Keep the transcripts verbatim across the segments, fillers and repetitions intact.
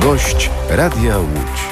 Gość Radia Łódź.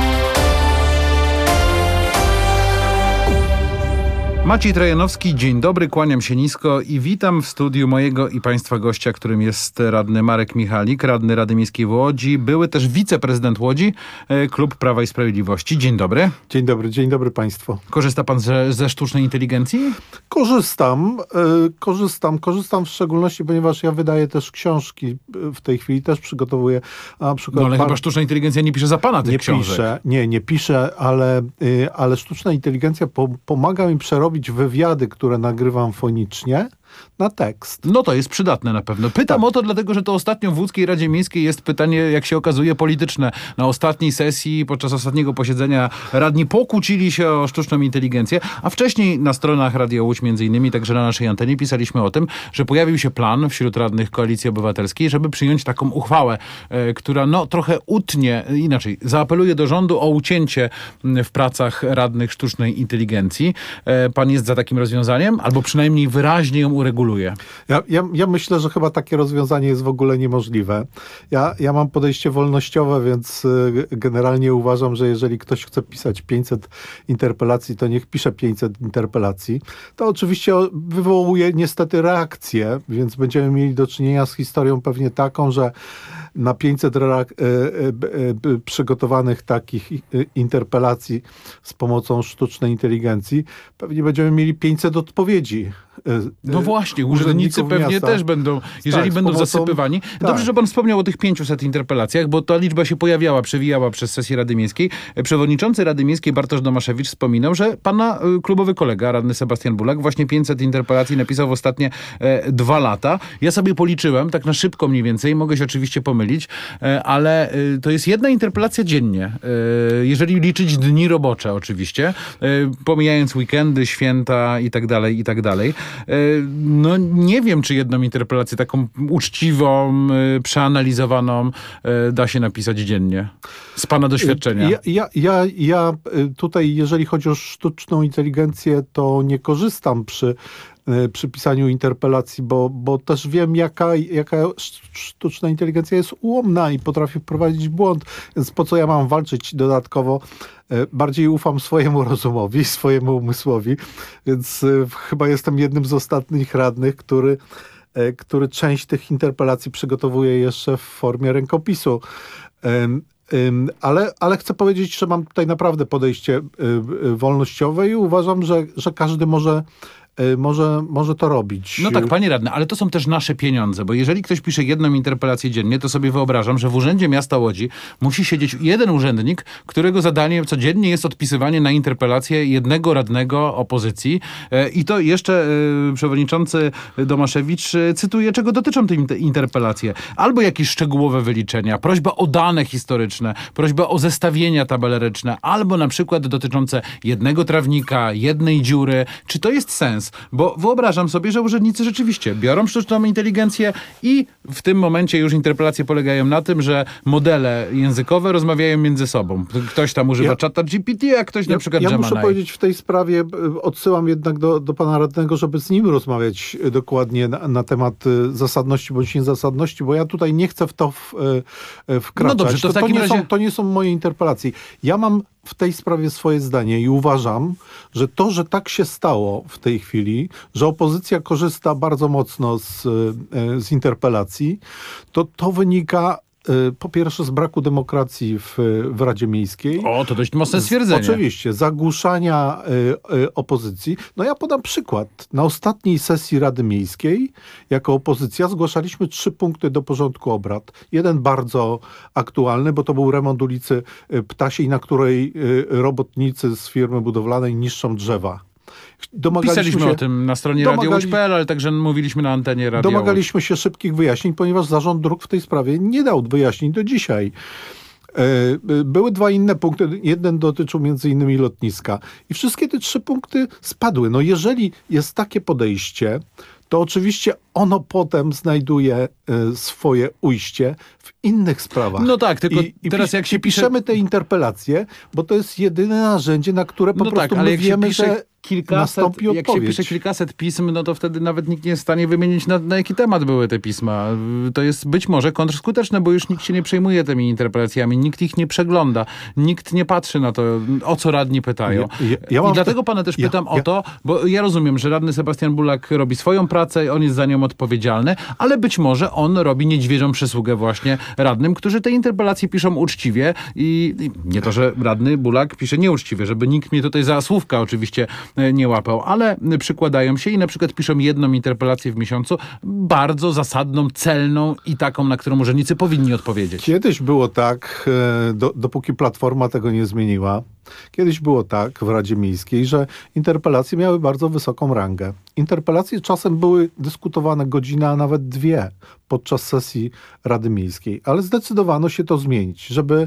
Maciej Trajanowski, dzień dobry, kłaniam się nisko i witam w studiu mojego i państwa gościa, którym jest radny Marek Michalik, radny Rady Miejskiej w Łodzi, były też wiceprezydent Łodzi, Klub Prawa i Sprawiedliwości. Dzień dobry. Dzień dobry, dzień dobry państwu. Korzysta pan ze, ze sztucznej inteligencji? Korzystam, yy, korzystam, korzystam w szczególności, ponieważ ja wydaję też książki, w tej chwili też przygotowuję. A na przykład no ale pan... chyba sztuczna inteligencja nie pisze za pana tych nie książek. Piszę, nie, nie piszę, ale, yy, ale sztuczna inteligencja po, pomaga mi przerobić wywiady, które nagrywam fonicznie, na tekst. No to jest przydatne na pewno. Pytam tak. o to dlatego, że to ostatnio w Łódzkiej Radzie Miejskiej jest pytanie, jak się okazuje, polityczne. Na ostatniej sesji, podczas ostatniego posiedzenia radni pokłócili się o sztuczną inteligencję, a wcześniej na stronach Radia Łódź między innymi, także na naszej antenie pisaliśmy o tym, że pojawił się plan wśród radnych Koalicji Obywatelskiej, żeby przyjąć taką uchwałę, e, która no trochę utnie, inaczej, zaapeluje do rządu o ucięcie w pracach radnych sztucznej inteligencji. E, pan jest za takim rozwiązaniem? Albo przynajmniej wyraźnie ją ureguluje. Ja, ja, ja myślę, że chyba takie rozwiązanie jest w ogóle niemożliwe. Ja, ja mam podejście wolnościowe, więc y, generalnie uważam, że jeżeli ktoś chce pisać pięćset interpelacji, to niech pisze pięćset interpelacji. To oczywiście wywołuje niestety reakcję, więc będziemy mieli do czynienia z historią pewnie taką, że na pięćset reak- y, y, y, przygotowanych takich y, interpelacji z pomocą sztucznej inteligencji pewnie będziemy mieli pięćset odpowiedzi. No właśnie, urzędnicy pewnie miasta. też będą, jeżeli tak, będą pomocą, zasypywani. Tak. Dobrze, że pan wspomniał o tych pięciuset interpelacjach, bo ta liczba się pojawiała, przewijała przez sesję Rady Miejskiej. Przewodniczący Rady Miejskiej Bartosz Domaszewicz wspominał, że pana klubowy kolega, radny Sebastian Bulak, właśnie pięćset interpelacji napisał w ostatnie e, dwa lata. Ja sobie policzyłem, tak na szybko mniej więcej, mogę się oczywiście pomylić, e, ale e, to jest jedna interpelacja dziennie. E, jeżeli liczyć dni robocze oczywiście, e, pomijając weekendy, święta i tak dalej, i tak dalej. No nie wiem, czy jedną interpelację taką uczciwą, przeanalizowaną da się napisać dziennie. Z pana doświadczenia. Ja, ja, ja, ja tutaj, jeżeli chodzi o sztuczną inteligencję, to nie korzystam przy przy pisaniu interpelacji, bo, bo też wiem, jaka, jaka sztuczna inteligencja jest ułomna i potrafi wprowadzić błąd. Więc po co ja mam walczyć dodatkowo? Bardziej ufam swojemu rozumowi, swojemu umysłowi, więc chyba jestem jednym z ostatnich radnych, który, który część tych interpelacji przygotowuje jeszcze w formie rękopisu. Ale, ale chcę powiedzieć, że mam tutaj naprawdę podejście wolnościowe i uważam, że, że każdy może Może, może to robić. No tak, panie radny, ale to są też nasze pieniądze, bo jeżeli ktoś pisze jedną interpelację dziennie, to sobie wyobrażam, że w Urzędzie Miasta Łodzi musi siedzieć jeden urzędnik, którego zadaniem codziennie jest odpisywanie na interpelację jednego radnego opozycji. I to jeszcze przewodniczący Domaszewicz cytuje, czego dotyczą te interpelacje. Albo jakieś szczegółowe wyliczenia, prośba o dane historyczne, prośba o zestawienia tabelaryczne, albo na przykład dotyczące jednego trawnika, jednej dziury. Czy to jest sens? Bo wyobrażam sobie, że urzędnicy rzeczywiście biorą sztuczną inteligencję i w tym momencie już interpelacje polegają na tym, że modele językowe rozmawiają między sobą. Ktoś tam używa ja, czata G P T, a ktoś ja, na przykład Ja Gemini. muszę powiedzieć w tej sprawie, odsyłam jednak do, do pana radnego, żeby z nim rozmawiać dokładnie na, na temat zasadności bądź niezasadności, bo ja tutaj nie chcę w to w, wkraczać. No dobrze, to w to, takim to, nie razie... są, to nie są moje interpelacje. Ja mam w tej sprawie swoje zdanie i uważam, że to, że tak się stało w tej chwili, że opozycja korzysta bardzo mocno z, z interpelacji, to to wynika po pierwsze z braku demokracji w, w Radzie Miejskiej. O, to dość mocne stwierdzenie. Z, oczywiście, zagłuszania y, y, opozycji. No ja podam przykład. Na ostatniej sesji Rady Miejskiej jako opozycja zgłaszaliśmy trzy punkty do porządku obrad. Jeden bardzo aktualny, bo to był remont ulicy Ptasiej, na której y, robotnicy z firmy budowlanej niszczą drzewa. Pisaliśmy się, o tym na stronie radio łódź kropka p l, ale także mówiliśmy na antenie Radia Domagaliśmy się szybkich wyjaśnień, ponieważ Zarząd Dróg w tej sprawie nie dał wyjaśnień do dzisiaj. Były dwa inne punkty. Jeden dotyczył między innymi lotniska. I wszystkie te trzy punkty spadły. No jeżeli jest takie podejście, to oczywiście ono potem znajduje y, swoje ujście w innych sprawach. No tak, tylko I, i teraz pisz, jak się pisze... piszemy te interpelacje, bo to jest jedyne narzędzie, na które po no prostu tak, ale my jak wiemy, się pisze że kilkaset, nastąpi jak odpowiedź. się pisze kilkaset pism, no to wtedy nawet nikt nie jest w stanie wymienić, na, na jaki temat były te pisma. To jest być może kontrskuteczne, bo już nikt się nie przejmuje tymi interpelacjami, nikt ich nie przegląda, nikt nie patrzy na to, o co radni pytają. Ja, ja, ja I dlatego te... pana też ja, pytam ja... o to, bo ja rozumiem, że radny Sebastian Bulak robi swoją pracę, on jest za nią odpowiedzialny, ale być może on robi niedźwiedzią przysługę właśnie radnym, którzy te interpelacje piszą uczciwie i, i nie to, że radny Bulak pisze nieuczciwie, żeby nikt mnie tutaj za słówka oczywiście nie łapał, ale przykładają się i na przykład piszą jedną interpelację w miesiącu, bardzo zasadną, celną i taką, na którą urzędnicy powinni odpowiedzieć. Kiedyś było tak, do, dopóki Platforma tego nie zmieniła, kiedyś było tak w Radzie Miejskiej, że interpelacje miały bardzo wysoką rangę. Interpelacje czasem były dyskutowane godzinę, a nawet dwie podczas sesji Rady Miejskiej, ale zdecydowano się to zmienić, żeby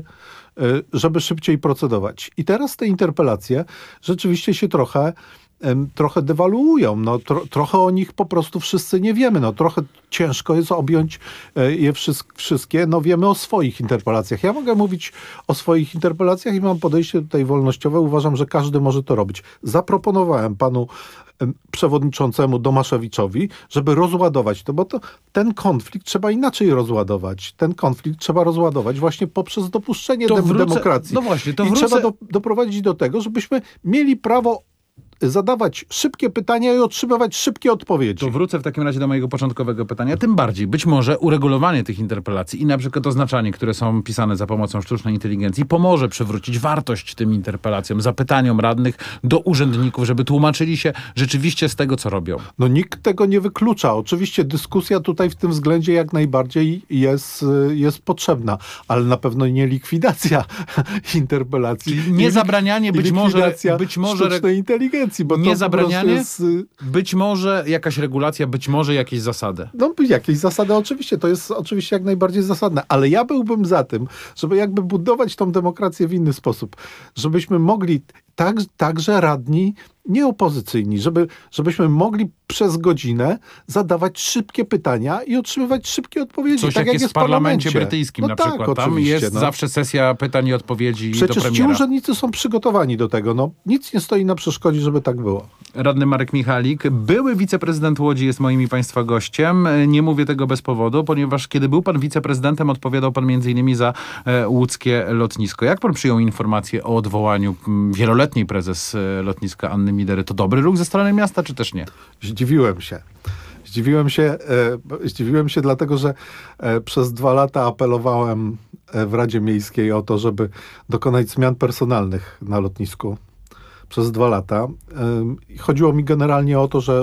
żeby szybciej procedować. I teraz te interpelacje rzeczywiście się trochę trochę dewaluują. No, tro, trochę o nich po prostu wszyscy nie wiemy. No, trochę ciężko jest objąć je wszystkie. No, wiemy o swoich interpelacjach. Ja mogę mówić o swoich interpelacjach i mam podejście tutaj wolnościowe. Uważam, że każdy może to robić. Zaproponowałem panu przewodniczącemu Domaszewiczowi, żeby rozładować to, bo to, ten konflikt trzeba inaczej rozładować. Ten konflikt trzeba rozładować właśnie poprzez dopuszczenie dem- wrócę, demokracji. No właśnie, to I wrócę... trzeba do, doprowadzić do tego, żebyśmy mieli prawo zadawać szybkie pytania i otrzymywać szybkie odpowiedzi. To wrócę w takim razie do mojego początkowego pytania. Tym bardziej, być może uregulowanie tych interpelacji i na przykład oznaczanie, które są pisane za pomocą sztucznej inteligencji, pomoże przywrócić wartość tym interpelacjom, zapytaniom radnych do urzędników, żeby tłumaczyli się rzeczywiście z tego, co robią. No nikt tego nie wyklucza. Oczywiście dyskusja tutaj w tym względzie jak najbardziej jest, jest potrzebna, ale na pewno nie likwidacja interpelacji. Czyli nie zabranianie, być może, być może sztucznej inteligencji. Bo nie to zabranianie, jest, być może jakaś regulacja, być może jakieś zasady. No jakieś zasady oczywiście, to jest oczywiście jak najbardziej zasadne, ale ja byłbym za tym, żeby jakby budować tą demokrację w inny sposób, żebyśmy mogli tak, także radni nieopozycyjni, żeby, żebyśmy mogli przez godzinę zadawać szybkie pytania i otrzymywać szybkie odpowiedzi. Coś tak jak, jak jest w parlamencie, parlamencie brytyjskim no na tak, przykład. Tam oczywiście, jest no. zawsze sesja pytań i odpowiedzi Przecież do premiera. ci urzędnicy są przygotowani do tego. No, nic nie stoi na przeszkodzie, żeby tak było. Radny Marek Michalik, były wiceprezydent Łodzi, jest moim i państwa gościem. Nie mówię tego bez powodu, ponieważ kiedy był pan wiceprezydentem, odpowiadał pan między innymi za e, łódzkie lotnisko. Jak pan przyjął informację o odwołaniu m, wieloletniej prezes e, lotniska Anny Midery? To dobry ruch ze strony miasta, czy też nie? Zdziwiłem się. Zdziwiłem się, e, zdziwiłem się dlatego, że e, przez dwa lata apelowałem e, w Radzie Miejskiej o to, żeby dokonać zmian personalnych na lotnisku. Przez dwa lata. E, chodziło mi generalnie o to, że,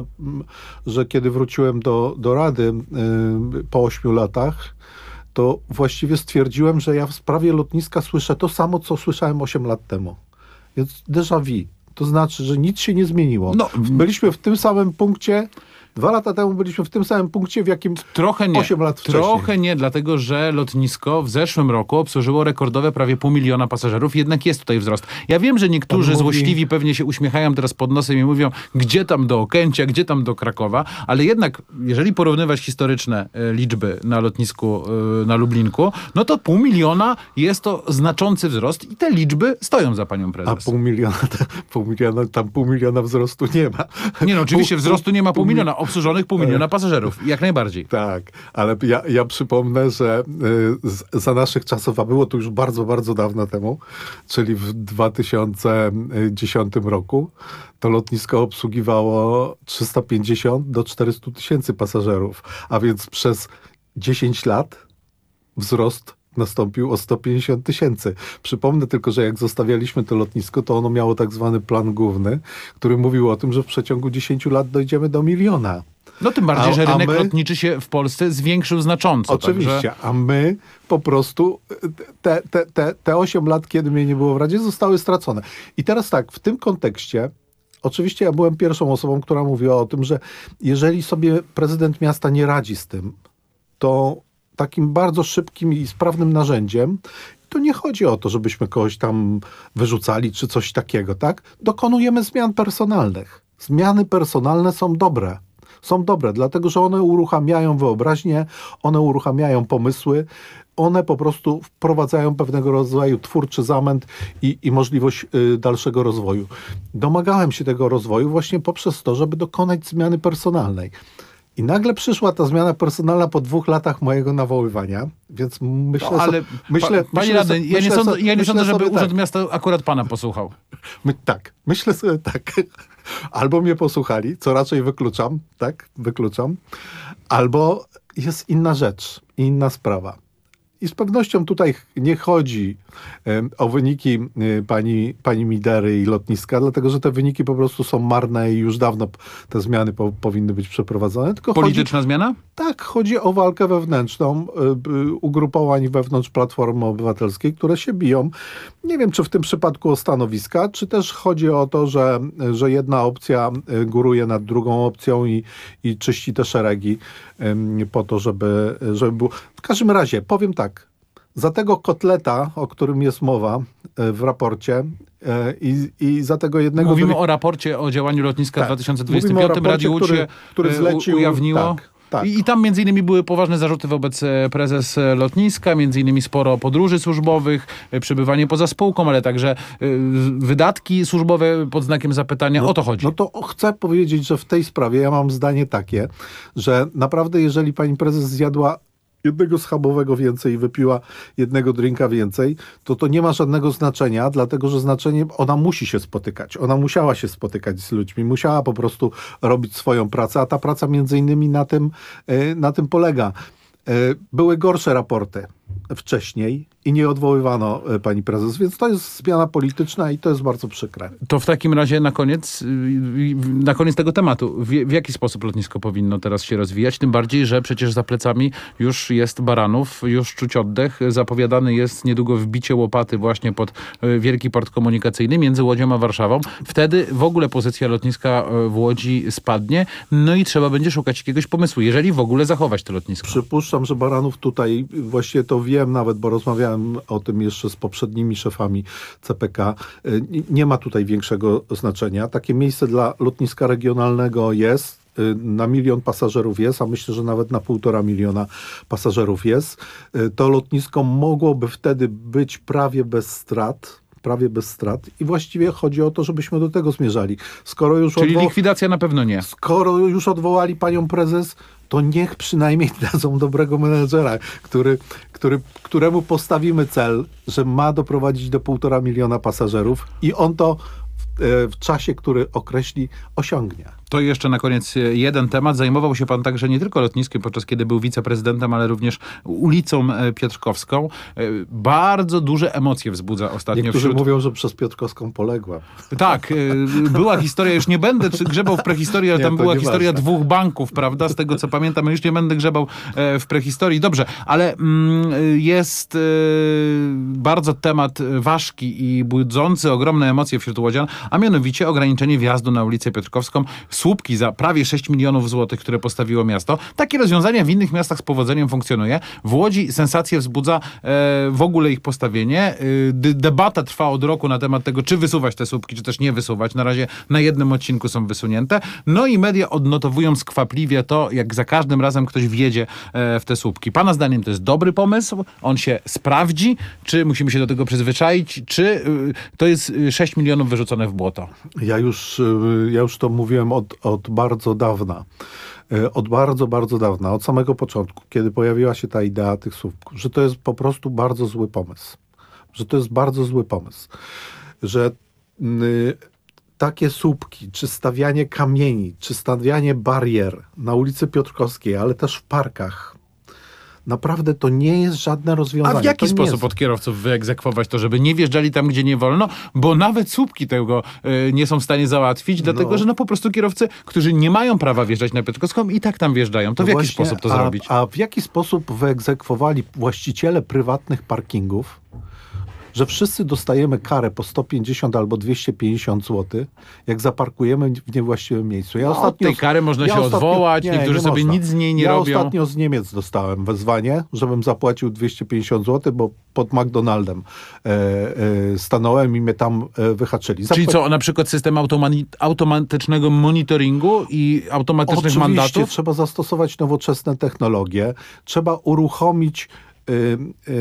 że kiedy wróciłem do, do Rady e, po ośmiu latach, to właściwie stwierdziłem, że ja w sprawie lotniska słyszę to samo, co słyszałem osiem lat temu. Więc déjà vu. To znaczy, że nic się nie zmieniło. No, byliśmy w tym samym punkcie, dwa lata temu byliśmy w tym samym punkcie, w jakim trochę nie, osiem lat wcześniej. Trochę nie, dlatego że lotnisko w zeszłym roku obsłużyło rekordowe prawie pół miliona pasażerów. Jednak jest tutaj wzrost. Ja wiem, że niektórzy mówi... złośliwi pewnie się uśmiechają teraz pod nosem i mówią, gdzie tam do Okęcia, gdzie tam do Krakowa, ale jednak, jeżeli porównywać historyczne e, liczby na lotnisku e, na Lublinku, no to pół miliona jest to znaczący wzrost i te liczby stoją za panią prezes. A pół miliona, pół miliona, tam pół miliona wzrostu nie ma. Nie no, oczywiście pół, wzrostu nie ma pół, pół miliona, obsłużonych pół miliona e... pasażerów, jak najbardziej. Tak, ale ja, ja przypomnę, że y, z, za naszych czasów, a było to już bardzo, bardzo dawno temu, czyli w dwa tysiące dziesiątym roku, to lotnisko obsługiwało trzysta pięćdziesiąt do czterystu tysięcy pasażerów, a więc przez dziesięć lat wzrost nastąpił o sto pięćdziesiąt tysięcy. Przypomnę tylko, że jak zostawialiśmy to lotnisko, to ono miało tak zwany plan główny, który mówił o tym, że w przeciągu dziesięciu lat dojdziemy do miliona. No tym bardziej, a, że rynek my, lotniczy się w Polsce zwiększył znacząco. Oczywiście, także... a my po prostu te, te, te, te osiem lat, kiedy mnie nie było w Radzie, zostały stracone. I teraz tak, w tym kontekście, oczywiście ja byłem pierwszą osobą, która mówiła o tym, że jeżeli sobie prezydent miasta nie radzi z tym, to takim bardzo szybkim i sprawnym narzędziem, to nie chodzi o to, żebyśmy kogoś tam wyrzucali, czy coś takiego, tak? Dokonujemy zmian personalnych. Zmiany personalne są dobre. Są dobre, dlatego że one uruchamiają wyobraźnię, one uruchamiają pomysły, one po prostu wprowadzają pewnego rodzaju twórczy zamęt i, i możliwość y, dalszego rozwoju. Domagałem się tego rozwoju właśnie poprzez to, żeby dokonać zmiany personalnej. I nagle przyszła ta zmiana personalna po dwóch latach mojego nawoływania, więc myślę... No, ale so, myślę, pa, panie myślę, radny, ja nie myślę, sądzę, ja nie myślę sądzę żeby sobie Urząd tak. Miasta akurat pana posłuchał. My, tak, myślę sobie tak. Albo mnie posłuchali, co raczej wykluczam, tak, wykluczam, albo jest inna rzecz, inna sprawa. I z pewnością tutaj nie chodzi um, o wyniki um, pani, pani Midery i lotniska, dlatego że te wyniki po prostu są marne i już dawno te zmiany po, powinny być przeprowadzone. Tylko Polityczna chodzi, zmiana? Tak, chodzi o walkę wewnętrzną y, y, ugrupowań wewnątrz Platformy Obywatelskiej, które się biją. Nie wiem, czy w tym przypadku o stanowiska, czy też chodzi o to, że, że jedna opcja góruje nad drugą opcją i, i czyści te szeregi y, po to, żeby, żeby było... W każdym razie, powiem tak, za tego kotleta, o którym jest mowa w raporcie i, i za tego jednego... Mówimy dyry- o raporcie o działaniu lotniska Tak. w dwa tysiące Mówimy dwudziestym o piątym. raporcie, Radio Łódź który- się, który e, zlecił- ujawniło. tak, tak. I, I tam między innymi były poważne zarzuty wobec e, prezes e, lotniska, między innymi sporo podróży służbowych, e, przebywanie poza spółką, ale także e, wydatki służbowe pod znakiem zapytania. O to chodzi. No to chcę powiedzieć, że w tej sprawie ja mam zdanie takie, że naprawdę jeżeli pani prezes zjadła jednego schabowego więcej i wypiła jednego drinka więcej, to to nie ma żadnego znaczenia, dlatego że znaczenie, ona musi się spotykać. Ona musiała się spotykać z ludźmi, musiała po prostu robić swoją pracę, a ta praca między innymi na tym, e, na tym polega. E, Były gorsze raporty wcześniej i nie odwoływano e, pani prezes, więc to jest zmiana polityczna i to jest bardzo przykre. To w takim razie na koniec, y, y, na koniec tego tematu, w, w jaki sposób lotnisko powinno teraz się rozwijać? Tym bardziej, że przecież za plecami już jest Baranów, już czuć oddech. Zapowiadany jest niedługo wbicie łopaty właśnie pod y, wielki port komunikacyjny między Łodzią a Warszawą. Wtedy w ogóle pozycja lotniska y, w Łodzi spadnie, no i trzeba będzie szukać jakiegoś pomysłu, jeżeli w ogóle zachować to lotnisko. Przypuszczam, że Baranów tutaj, właściwie to wiem nawet, bo rozmawiałem o tym jeszcze z poprzednimi szefami C P K, nie- nie ma tutaj większego znaczenia. Takie miejsce dla lotniska regionalnego jest, y, na milion pasażerów jest, a myślę, że nawet na półtora miliona pasażerów jest. Y, To lotnisko mogłoby wtedy być prawie bez strat, prawie bez strat i właściwie chodzi o to, żebyśmy do tego zmierzali. Skoro już Czyli odwo- likwidacja na pewno nie. Skoro już odwołali panią prezes, to niech przynajmniej dadzą dobrego menedżera, który, który, któremu postawimy cel, że ma doprowadzić do półtora miliona pasażerów i on to w, e, w czasie, który określi, osiągnie. To jeszcze na koniec jeden temat. Zajmował się pan także nie tylko lotniskiem, podczas kiedy był wiceprezydentem, ale również ulicą e, Piotrkowską. E, Bardzo duże emocje wzbudza ostatnio Niektórzy wśród... mówią, że przez Piotrkowską poległa. Tak, y, była historia, już nie będę czy grzebał w prehistorii, ale Nie, tam to była nieważne. historia dwóch banków, prawda? Z tego co pamiętam, już nie będę grzebał e, w prehistorii. Dobrze, ale mm, jest e, bardzo temat ważki i budzący ogromne emocje wśród łodzian, a mianowicie ograniczenie wjazdu na ulicę Piotrkowską. Słupki za prawie sześć milionów złotych, które postawiło miasto. Takie rozwiązania w innych miastach z powodzeniem funkcjonuje. W Łodzi sensację wzbudza e, w ogóle ich postawienie. E, d- debata trwa od roku na temat tego, czy wysuwać te słupki, czy też nie wysuwać. Na razie na jednym odcinku są wysunięte. No i media odnotowują skwapliwie to, jak za każdym razem ktoś wjedzie e, w te słupki. Pana zdaniem to jest dobry pomysł? On się sprawdzi? Czy musimy się do tego przyzwyczaić? Czy y, to jest y, sześć milionów wyrzucone w błoto? Ja już, y, ja już to mówiłem od, od bardzo dawna. Y, Od bardzo, bardzo dawna. Od samego początku, kiedy pojawiła się ta idea tych słupków, że to jest po prostu bardzo zły pomysł. Że to jest bardzo zły pomysł. Że y, takie słupki, czy stawianie kamieni, czy stawianie barier na ulicy Piotrkowskiej, ale też w parkach, naprawdę to nie jest żadne rozwiązanie. A w jaki To nie sposób jest... od kierowców wyegzekwować to, żeby nie wjeżdżali tam, gdzie nie wolno? Bo nawet słupki tego y, nie są w stanie załatwić, dlatego No. że no po prostu kierowcy, którzy nie mają prawa wjeżdżać na Piotrkowską i tak tam wjeżdżają. To No w jaki właśnie, sposób to a, zrobić? A w jaki sposób wyegzekwowali właściciele prywatnych parkingów że wszyscy dostajemy karę po sto pięćdziesiąt albo dwieście pięćdziesiąt złotych, jak zaparkujemy w niewłaściwym miejscu. Ja no, ostatnio, od tej kary można ja się ostatnio, odwołać, nie, niektórzy nie sobie można. nic z niej nie ja robią. Ja ostatnio z Niemiec dostałem wezwanie, żebym zapłacił dwieście pięćdziesiąt złotych, bo pod McDonaldem e, e, stanąłem i mnie tam e, wyhaczyli. Zapła- Czyli co, na przykład system automa- automatycznego monitoringu i automatycznych Oczywiście mandatów? trzeba zastosować nowoczesne technologie, trzeba uruchomić y,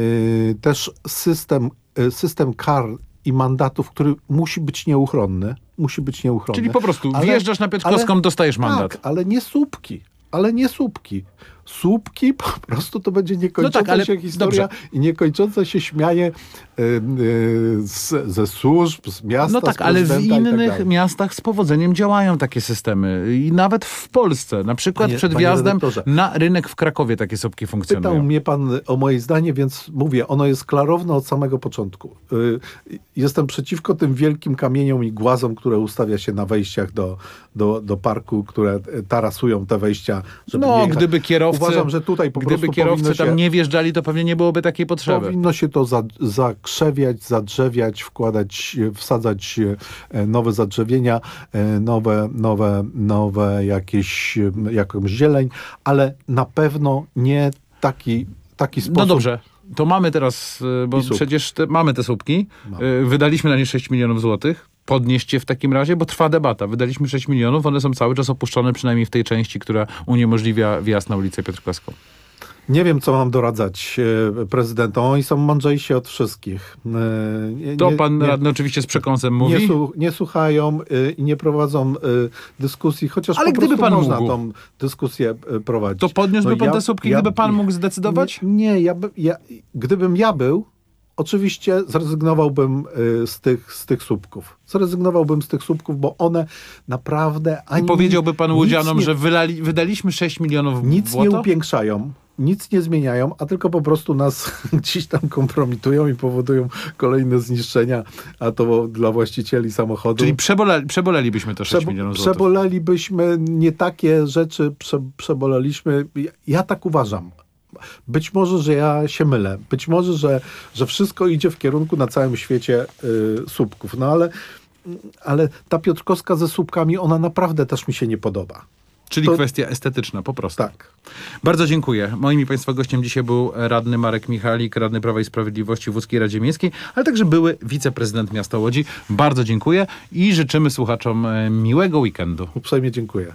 y, też system, y, system kar i mandatów, który musi być nieuchronny. Musi być nieuchronny. Czyli po prostu ale, wjeżdżasz na Piotrkowską, ale, dostajesz mandat. Tak, ale nie słupki. Ale nie słupki. Słupki po prostu to będzie niekończąca no tak, ale się historia dobrze. i niekończące się śmianie y, y, z, ze służb, z miasta, No tak, z ale w prezydenta i tak innych dalej. miastach z powodzeniem działają takie systemy. I nawet w Polsce. Na przykład Panie- przed panie wjazdem redaktorze. na rynek w Krakowie takie słupki funkcjonują. Pytał mnie pan o moje zdanie, więc mówię, ono jest klarowne od samego początku. Y, Jestem przeciwko tym wielkim kamieniom i głazom, które ustawia się na wejściach do, do, do parku, które tarasują te wejścia, żeby No, nie jechać. gdyby kierowcy, Uważam, że tutaj po gdyby prostu kierowcy powinno tam się, nie wjeżdżali, to pewnie nie byłoby takiej potrzeby. powinno się to za, zakrzewiać, zadrzewiać, wkładać, wsadzać e, nowe zadrzewienia, e, nowe, nowe, nowe jakieś, e, jakąś zieleń, ale na pewno nie taki, taki sposób. No dobrze. To mamy teraz, y, bo I słup. przecież te, mamy te słupki, Mamy. y, wydaliśmy na nie sześć milionów złotych. Podnieście w takim razie, bo trwa debata. Wydaliśmy sześć milionów, one są cały czas opuszczone, przynajmniej w tej części, która uniemożliwia wjazd na ulicę Piotrkowską. Nie wiem, co mam doradzać e, prezydentom. Oni są mądrzejsi od wszystkich. E, nie, To nie, pan nie, radny oczywiście z przekąsem mówi. Nie, su, nie słuchają e, i nie prowadzą e, dyskusji, chociaż Ale po gdyby prostu pan można mógł, tą dyskusję e, prowadzić. To podniósłby No pan ja- te słupki, ja- gdyby pan mógł zdecydować? Nie, nie ja, by- ja, gdybym ja był, oczywiście zrezygnowałbym y, z tych, z tych słupków. Zrezygnowałbym z tych słupków, bo one naprawdę ani I powiedziałby pan nic łudzianom, nie, że wylali, wydaliśmy sześć milionów w nic nie błoto? upiększają, nic nie zmieniają, a tylko po prostu nas gdzieś tam kompromitują i powodują kolejne zniszczenia, a to dla właścicieli samochodu. Czyli przeboleli, przebolelibyśmy to sześć Przebo- milionów złotych. Przebolelibyśmy, nie takie rzeczy prze, przeboleliśmy. Ja, ja tak uważam. Być może, że ja się mylę. Być może, że, że wszystko idzie w kierunku na całym świecie y, słupków. No ale, ale ta Piotrkowska ze słupkami, ona naprawdę też mi się nie podoba. Czyli to- kwestia estetyczna, po prostu. Tak. Bardzo dziękuję. Moim i państwa gościem dzisiaj był radny Marek Michalik, radny Prawa i Sprawiedliwości w Łódzkiej Radzie Miejskiej, ale także były wiceprezydent miasta Łodzi. Bardzo dziękuję i życzymy słuchaczom e, miłego weekendu. Uprzejmie dziękuję.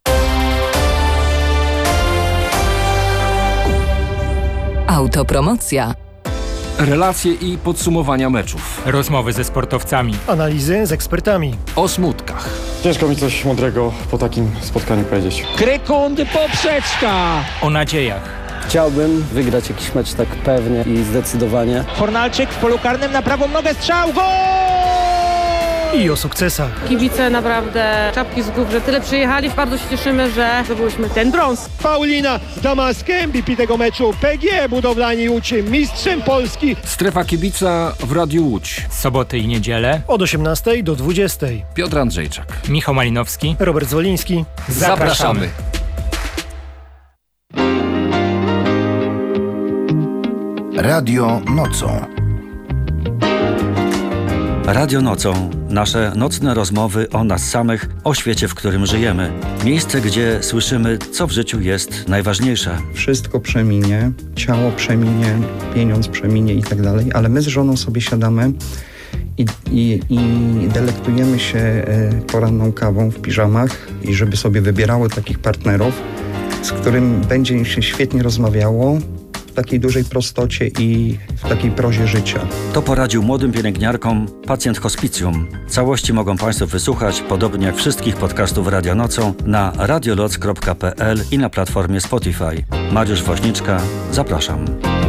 Autopromocja. Relacje i podsumowania meczów. Rozmowy ze sportowcami. Analizy z ekspertami. O smutkach. Ciężko mi coś mądrego po takim spotkaniu powiedzieć. Krykund poprzeczka. O nadziejach. Chciałbym wygrać jakiś mecz tak pewnie i zdecydowanie. Fornalczyk w polu karnym na prawą nogę, strzał, gol! I o sukcesach. Kibice naprawdę czapki z głów, że tyle przyjechali. Bardzo się cieszymy, że zdobyłyśmy ten brąz. Paulina Damaska, M V P tego meczu, P G Budowlani Łódź, mistrzem Polski. Strefa kibica w Radiu Łódź. Soboty i niedzielę. Od osiemnastej do dwudziestej. Piotr Andrzejczak. Michał Malinowski. Robert Zwoliński. Zapraszamy. Radio nocą. Radio nocą. Nasze nocne rozmowy o nas samych, o świecie, w którym żyjemy. Miejsce, gdzie słyszymy, co w życiu jest najważniejsze. Wszystko przeminie, ciało przeminie, pieniądz przeminie i tak dalej, ale my z żoną sobie siadamy i, i, i delektujemy się e, poranną kawą w piżamach i żeby sobie wybierały takich partnerów, z którym będzie się świetnie rozmawiało, w takiej dużej prostocie i w takiej prozie życia. To poradził młodym pielęgniarkom pacjent hospicjum. Całości mogą Państwo wysłuchać, podobnie jak wszystkich podcastów Radio Nocą, na radioloc kropka p l i na platformie Spotify. Mariusz Woźniczka, zapraszam.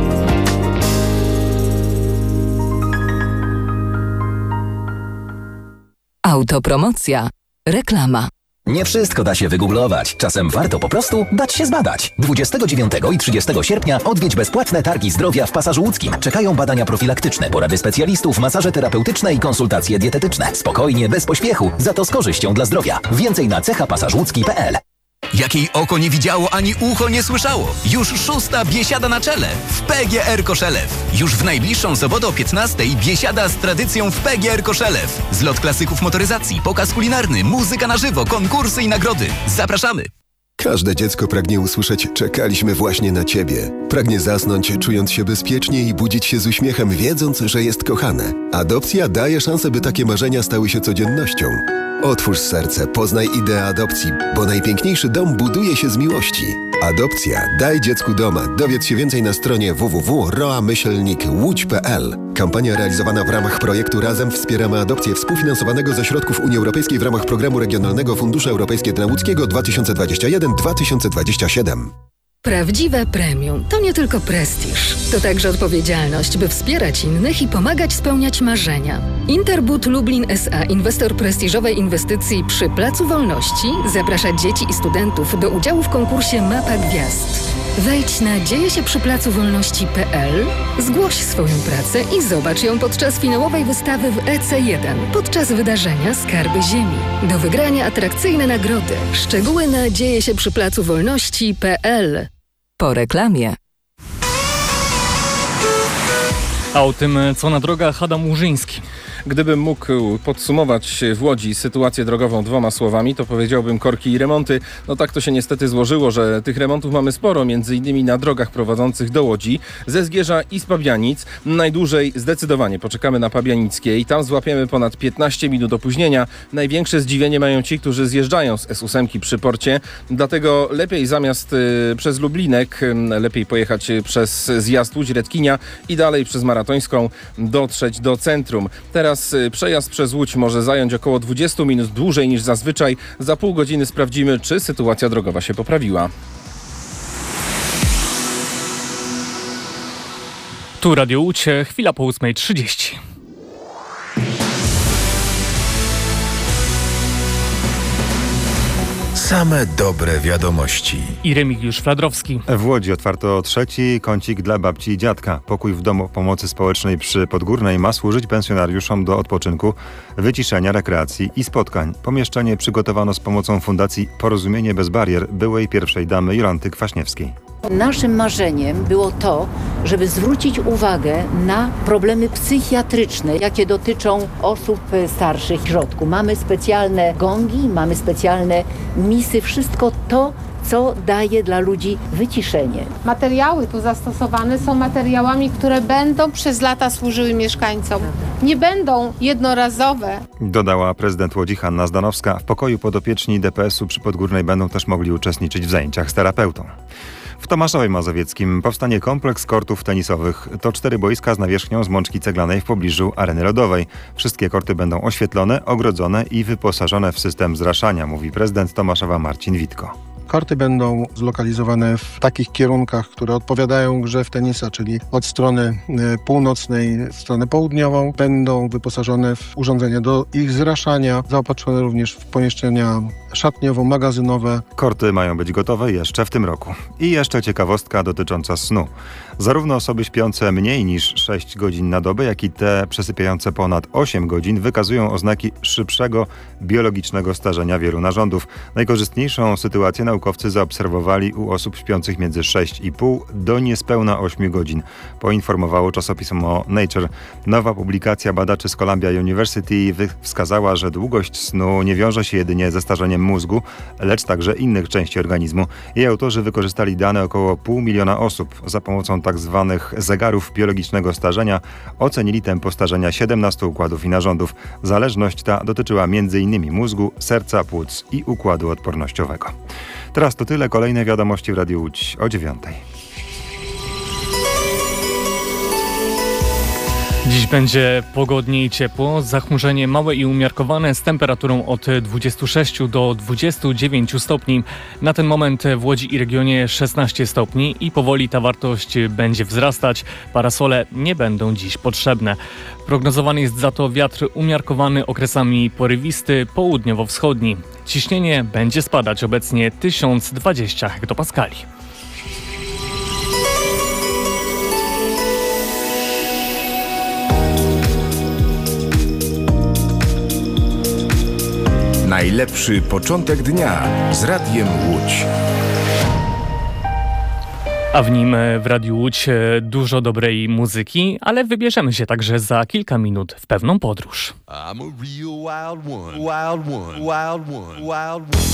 Autopromocja. Reklama. Nie wszystko da się wygooglować. Czasem warto po prostu dać się zbadać. dwudziestego dziewiątego i trzydziestego sierpnia odwiedź bezpłatne targi zdrowia w Pasażu Łódzkim. Czekają badania profilaktyczne, porady specjalistów, masaże terapeutyczne i konsultacje dietetyczne. Spokojnie, bez pośpiechu, za to z korzyścią dla zdrowia. Więcej na cecha pasaż łódzki kropka p l. jakiej oko nie widziało ani ucho nie słyszało. Już szósta biesiada na czele w P G R Koszelew. Już w najbliższą sobotę o piętnastej biesiada z tradycją w P G R Koszelew. Zlot klasyków motoryzacji, pokaz kulinarny, muzyka na żywo, konkursy i nagrody. Zapraszamy! Każde dziecko pragnie usłyszeć „czekaliśmy właśnie na ciebie”. Pragnie zasnąć, czując się bezpiecznie i budzić się z uśmiechem, wiedząc, że jest kochane. Adopcja daje szansę, by takie marzenia stały się codziennością. Otwórz serce, poznaj ideę adopcji, bo najpiękniejszy dom buduje się z miłości. Adopcja. Daj dziecku doma. Dowiedz się więcej na stronie w w w kropka roa myślnik łódź kropka p l. Kampania realizowana w ramach projektu Razem wspieramy adopcję współfinansowanego ze środków Unii Europejskiej w ramach Programu Regionalnego Fundusze Europejskie dla Łódzkiego dwa tysiące dwudziesty pierwszy do dwa tysiące dwudziestego siódmego. Prawdziwe premium to nie tylko prestiż, to także odpowiedzialność, by wspierać innych i pomagać spełniać marzenia. Interbut Lublin S A, inwestor prestiżowej inwestycji przy Placu Wolności, zaprasza dzieci i studentów do udziału w konkursie Mapa Gwiazd. Wejdź na dzieje się przy placu wolności kropka p l, zgłoś swoją pracę i zobacz ją podczas finałowej wystawy w E C jeden, podczas wydarzenia Skarby Ziemi. Do wygrania atrakcyjne nagrody. Szczegóły na dzieje się przy placu wolności kropka p l. Po reklamie. A o tym, co na drogach, Adam Łużyński. Gdybym mógł podsumować w Łodzi sytuację drogową dwoma słowami, to powiedziałbym korki i remonty. No tak to się niestety złożyło, że tych remontów mamy sporo, między innymi na drogach prowadzących do Łodzi, ze Zgierza i z Pabianic. Najdłużej zdecydowanie poczekamy na Pabianickiej. Tam złapiemy ponad piętnaście minut opóźnienia. Największe zdziwienie mają ci, którzy zjeżdżają z S ósem przy porcie. Dlatego lepiej zamiast y, przez Lublinek, y, lepiej pojechać przez zjazd Łódź-Redkinia i dalej przez Maratońską dotrzeć do centrum. Teraz przejazd przez Łódź może zająć około dwadzieścia minut dłużej niż zazwyczaj. Za pół godziny sprawdzimy, czy sytuacja drogowa się poprawiła. Tu Radio Łódź, chwila po ósmej trzydzieści. Same dobre wiadomości. I Remigiusz Fladrowski. W Łodzi otwarto trzeci kącik dla babci i dziadka. Pokój w domu pomocy społecznej przy Podgórnej ma służyć pensjonariuszom do odpoczynku, wyciszenia, rekreacji i spotkań. Pomieszczenie przygotowano z pomocą Fundacji Porozumienie bez barier byłej pierwszej damy Jolanty Kwaśniewskiej. Naszym marzeniem było to, żeby zwrócić uwagę na problemy psychiatryczne, jakie dotyczą osób starszych w środku. Mamy specjalne gongi, mamy specjalne misy, wszystko to, co daje dla ludzi wyciszenie. Materiały tu zastosowane są materiałami, które będą przez lata służyły mieszkańcom. Nie będą jednorazowe. Dodała prezydent Łodzi Hanna Zdanowska. W pokoju podopieczni D P S-u przy Podgórnej będą też mogli uczestniczyć w zajęciach z terapeutą. W Tomaszowie Mazowieckim powstanie kompleks kortów tenisowych. To cztery boiska z nawierzchnią z mączki ceglanej w pobliżu areny lodowej. Wszystkie korty będą oświetlone, ogrodzone i wyposażone w system zraszania, mówi prezydent Tomaszowa Marcin Witko. Korty będą zlokalizowane w takich kierunkach, które odpowiadają grze w tenisa, czyli od strony północnej w stronę południową. Będą wyposażone w urządzenia do ich zraszania, zaopatrzone również w pomieszczenia szatniowo-magazynowe. Korty mają być gotowe jeszcze w tym roku. I jeszcze ciekawostka dotycząca snu. Zarówno osoby śpiące mniej niż sześć godzin na dobę, jak i te przesypiające ponad osiem godzin wykazują oznaki szybszego biologicznego starzenia wielu narządów. Najkorzystniejszą sytuację naukowcy zaobserwowali u osób śpiących między sześć i pół do niespełna ośmiu godzin, poinformowało czasopismo Nature. Nowa publikacja badaczy z Columbia University wskazała, że długość snu nie wiąże się jedynie ze starzeniem mózgu, lecz także innych części organizmu. Jej autorzy wykorzystali dane około pół miliona osób. Za pomocą tak zwanych zegarów biologicznego starzenia ocenili tempo starzenia siedemnastu układów i narządów. Zależność ta dotyczyła między innymi mózgu, serca, płuc i układu odpornościowego. Teraz to tyle. Kolejne wiadomości w Radiu Łódź o dziewiątej. Dziś będzie pogodnie i ciepło, zachmurzenie małe i umiarkowane z temperaturą od dwudziestu sześciu do dwudziestu dziewięciu stopni. Na ten moment w Łodzi i regionie szesnaście stopni i powoli ta wartość będzie wzrastać. Parasole nie będą dziś potrzebne. Prognozowany jest za to wiatr umiarkowany, okresami porywisty, południowo-wschodni. Ciśnienie będzie spadać, obecnie tysiąc dwadzieścia hektopaskali. Najlepszy początek dnia z Radiem Łódź. A w nim w Radiu Łódź dużo dobrej muzyki, ale wybierzemy się także za kilka minut w pewną podróż. I'm a real wild one, wild one, wild one, wild one.